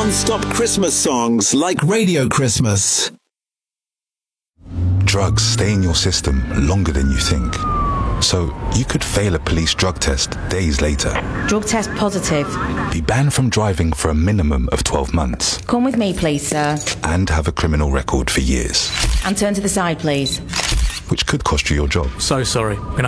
non-stop Christmas songs like Radio Christmas. Drugs stay in your system longer than you think. So you could fail a police drug test days later. Drug test positive. Be banned from driving for a minimum of 12 months. Come with me, please, sir. And have a criminal record for years. And turn to the side, please. Which could cost you your job. So sorry.